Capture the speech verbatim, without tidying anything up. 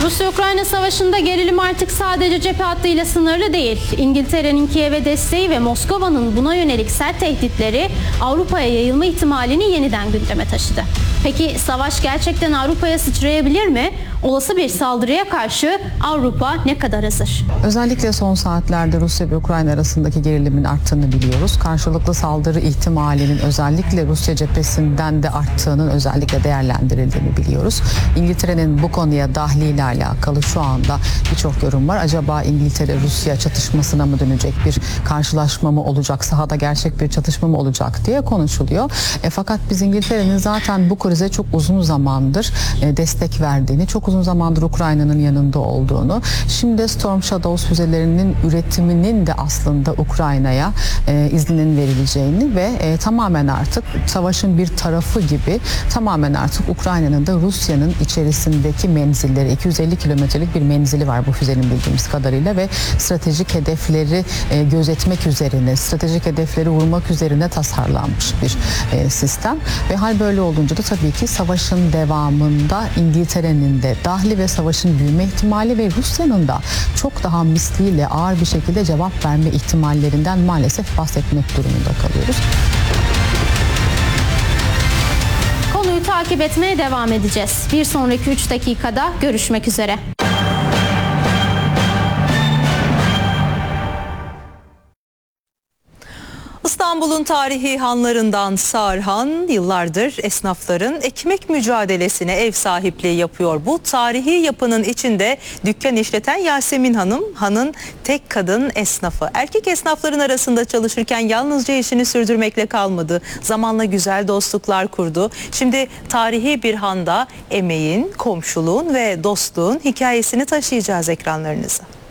Rusya-Ukrayna savaşında gerilim artık sadece cephe hattıyla sınırlı değil. İngiltere'nin Kiev'e desteği ve Moskova'nın buna yönelik sert tehditleri Avrupa'ya yayılma ihtimalini yeniden gündeme taşıdı. Peki savaş gerçekten Avrupa'ya sıçrayabilir mi? Olası bir saldırıya karşı Avrupa ne kadar hazır? Özellikle son saatlerde Rusya ve Ukrayna arasındaki gerilimin arttığını biliyoruz. Karşılıklı saldırı ihtimalinin özellikle Rusya cephesinden de arttığının özellikle değerlendirildiğini biliyoruz. İngiltere'nin bu konuya dahliyle alakalı şu anda birçok yorum var. Acaba İngiltere-Rusya çatışmasına mı dönecek, bir karşılaşma mı olacak, sahada gerçek bir çatışma mı olacak diye konuşuluyor. E, fakat biz İngiltere'nin zaten bu krize çok uzun zamandır e, destek verdiğini, çok uzun zamandır Ukrayna'nın yanında olduğunu, şimdi Storm Shadows füzelerinin üretiminin de aslında Ukrayna'ya e, izninin verileceğini ve e, tamamen artık savaşın bir tarafı gibi tamamen artık Ukrayna'nın da Rusya'nın içerisindeki menzilleri, iki yüz elli kilometrelik bir menzili var bu füzenin bildiğimiz kadarıyla ve stratejik hedefleri e, gözetmek üzerine, stratejik hedefleri vurmak üzerine tasarlanmış bir e, sistem ve hal böyle olunca da tabii ki savaşın devamında İngiltere'nin de dahli ve savaşın büyüme ihtimali ve Rusya'nın da çok daha misliyle ağır bir şekilde cevap verme ihtimallerinden maalesef bahsetmek durumunda kalıyoruz. Konuyu takip etmeye devam edeceğiz. Bir sonraki üç dakikada görüşmek üzere. İstanbul'un tarihi hanlarından Sağırhan yıllardır esnafların ekmek mücadelesine ev sahipliği yapıyor. Bu tarihi yapının içinde dükkan işleten Yasemin Hanım, hanın tek kadın esnafı. Erkek esnafların arasında çalışırken yalnızca işini sürdürmekle kalmadı. Zamanla güzel dostluklar kurdu. Şimdi tarihi bir handa emeğin, komşuluğun ve dostluğun hikayesini taşıyacağız ekranlarınıza.